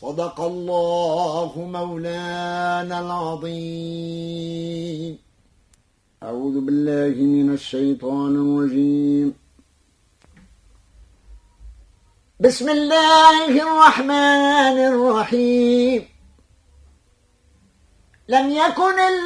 صدق الله مولانا العظيم. أعوذ بالله من الشيطان الرجيم. بسم الله الرحمن الرحيم. لم يكن